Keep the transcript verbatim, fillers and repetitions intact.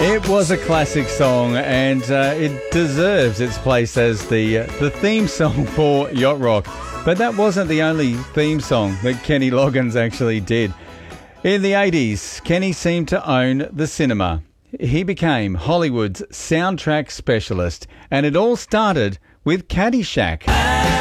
It was a classic song, and uh, it deserves its place as the uh, the theme song for Yacht Rock. But that wasn't the only theme song that Kenny Loggins actually did. In the eighties, Kenny seemed to own the cinema. He became Hollywood's soundtrack specialist, and it all started with Caddyshack.